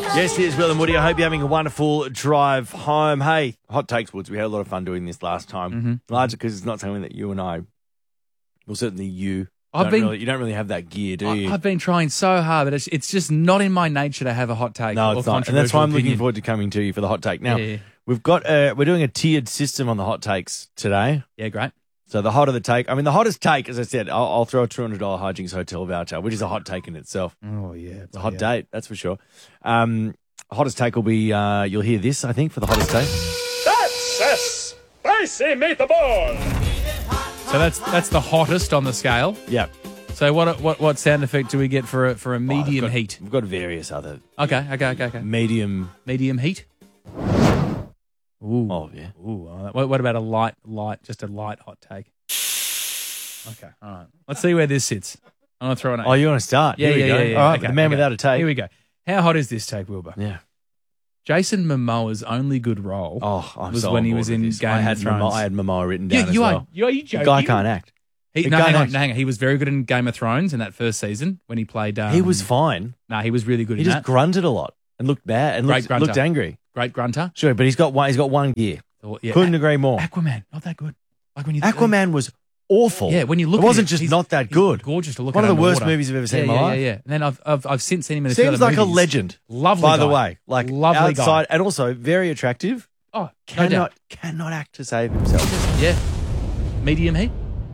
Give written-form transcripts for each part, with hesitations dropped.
Yes, it is Will and Woody. I hope you're having a wonderful drive home. Hey, hot takes, Woods. We had a lot of fun doing this last time, largely because it's not something that you and I, well, certainly you, you don't really have that gear, do you? I've been trying so hard, but it's just not in my nature to have a hot take. No, or it's not. And that's why I'm looking opinion. forward to coming to you for the hot take. Now, Yeah. we've got we're doing a tiered system on the hot takes today. Yeah, great. So the hotter the take, I mean, the hottest take, as I said, I'll throw a $200 Hijinks Hotel voucher, which is a hot take in itself. Oh, yeah. It's a hot date, that's for sure. Hottest take will be, you'll hear this, I think, for the hottest take. That's a spicy meatball. So that's the hottest on the scale. Yeah. So what sound effect do we get for a medium heat? We've got various other Okay. medium. Medium heat. Ooh. Oh, yeah. Ooh. What about a light, just a light hot take? Okay. All right. Let's see where this sits. I'm gonna throw an. Oh, you want to start? Yeah, Here we go. yeah. All right, Okay, the man okay. without a take. Here we go. How hot is this take, Wilbur? Yeah. Jason Momoa's only good role I'm was so when on he board was with in this. Game I had of Thrones. I had Momoa written down as you well. are you joking? The guy can't act. Hang on. He was very good in Game of Thrones in that first season when he played. He was fine. No, he was really good He in just that. grunted a lot and looked bad and Great grunter. looked angry. Great grunter. Sure, but he's got one gear. Oh, yeah. Couldn't agree more. Aquaman, not that good. Like when you Aquaman was awful. Yeah, when you look it wasn't at him, just not that good. He's gorgeous to look One at. of the worst underwater. movies I've ever seen in my life. Yeah. And then I've since seen him in a Seems few other like a movies. legend. Lovely by guy. the way. Like Lovely outside guy. and also very attractive. Oh, no doubt. Cannot act to save himself. Yeah. Medium heat.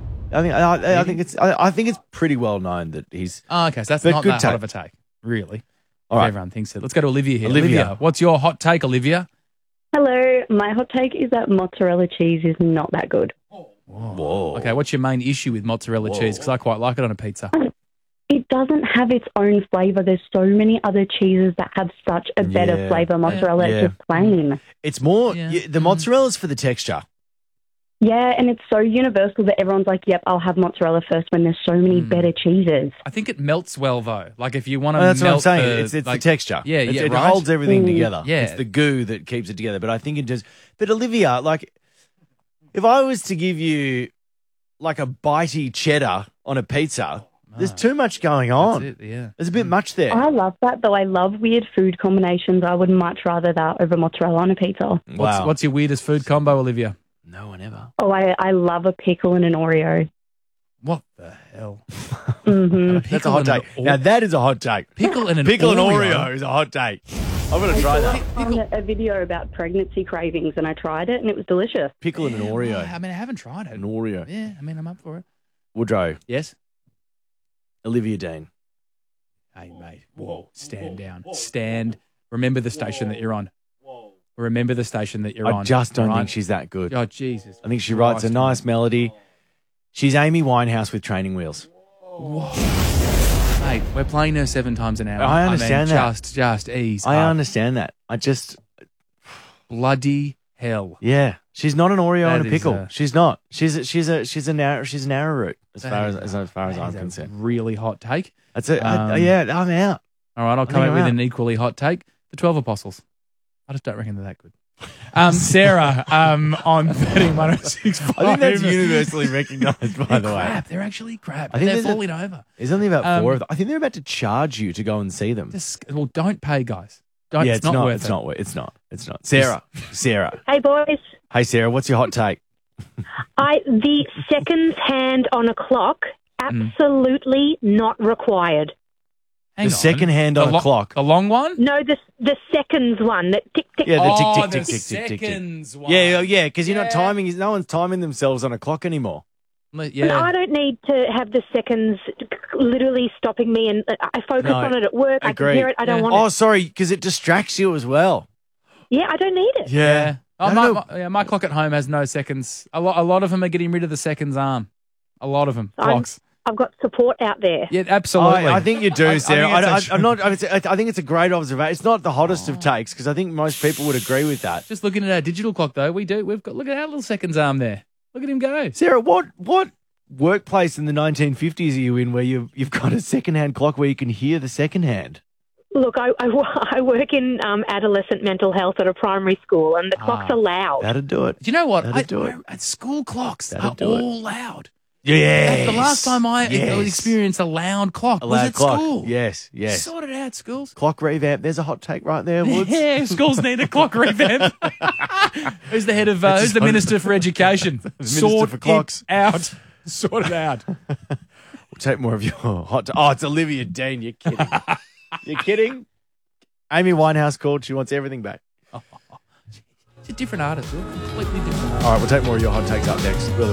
I think it's pretty well known that he's. Oh, okay. So that's But not good that take. hot of a take, really. All If right. everyone thinks it. Let's go to Olivia here. Olivia. What's your hot take, Olivia? Hello, my hot take is that mozzarella cheese is not that good. Whoa. Okay, what's your main issue with mozzarella cheese? Because I quite like it on a pizza. It doesn't have its own flavour. There's so many other cheeses that have such a better Yeah. flavour. Mozzarella Yeah. is just plain. It's more Yeah. the mozzarella's for the texture. Yeah, and it's so universal that everyone's like, yep, I'll have mozzarella first when there's so many better cheeses. I think it melts well, though. Like if you want to That's melt what I'm saying. It's like- the texture. Yeah, It right? holds everything together. Yeah. It's the goo that keeps it together. But I think it just. But Olivia, like, if I was to give you like a bitey cheddar on a pizza, there's too much going on. That's it, yeah. There's a bit much there. I love that, though. I love weird food combinations. I would much rather that over mozzarella on a pizza. Wow. What's your weirdest food combo, Olivia? No one ever. Oh, I love a pickle and an Oreo. What the hell? Hmm. That's a hot take. Now that is a hot take. Pickle and an Pickle and Oreo. Oreo is a hot take. I'm going to try that. On a video about pregnancy cravings, and I tried it, and it was delicious. Pickle and an Oreo. I mean, I haven't tried it. An Oreo. Yeah, I mean, I'm up for it. Woodrow. Yes? Olivia Dean. Hey, mate. Whoa. Stand down. Stand. Remember the station that you're on. Remember the station that you're on. I just don't right? think she's that good. Oh, Jesus. I think she writes a Christ. nice melody. She's Amy Winehouse with training wheels. Mate, we're playing her 7 times an hour. I understand mean, that. Just ease I up. understand that. I just, Bloody hell. yeah, she's not an Oreo That and a is, pickle. She's not. She's an arrowroot as far as That I'm is a concerned. really hot take. That's it. Um, Yeah, I'm out. All right, I'll come think up I'm with out. an equally hot take. The 12 Apostles. I just don't reckon they're that good. Sarah, on 13-106.5. I think that's universally recognised, by the way. Crap. They're actually crap. I think They're there's a- falling over. There's only about 4 Um, of them. I think they're about to charge you to go and see them. Well, don't pay, guys. Don't. Yeah, it's not worth it's it. not. It's not. It's not. Sarah. Hey, boys. Hey, Sarah. What's your hot take? The seconds hand on a clock, absolutely not required. Hang The on. second hand on a clock. The long one? No, the seconds one that tick tick. Yeah, the Oh, tick, tick, the tick, tick, tick, tick, tick. seconds one. Yeah, because you're not Yeah. timing. No one's timing themselves on a clock anymore. And Yeah. I don't need to have the seconds literally stopping me, and I focus No, on it at work. I agree. can hear it. I don't want Oh, it. sorry, because it distracts you as well. Yeah, I don't need it. Yeah. Oh, I don't know. my clock at home has no seconds. A lot of them are getting rid of the seconds arm. A lot of them. Clocks. I've got support out there. Yeah, absolutely. I think you do, I Sarah. think it's I'm not. I think it's a great observation. It's not the hottest of takes because I think most people would agree with that. Just looking at our digital clock, though, we've got, look at our little seconds arm there. Look at him go. Sarah, what workplace in the 1950s are you in where you've got a second-hand clock where you can hear the second hand? Look, I work in adolescent mental health at a primary school, and the clocks are loud. That'd do it. Do you know what? That'd do it. At school clocks That'd are do it. all loud. Yes. The last time I Yes. experienced a loud clock A was loud at clock. school. Yes, yes. Sort it out, schools. Clock revamp. There's a hot take right there, Woods. Yeah, schools need a clock revamp. Who's the head of? Who's the Minister for Education? Minister for Clocks. It out. Sort it out. We'll take more of your hot. Oh, it's Olivia Dean. You're kidding. You're kidding. Amy Winehouse called. She wants everything back. It's a different artist. Completely different artist. All right, we'll take more of your hot takes up next. Will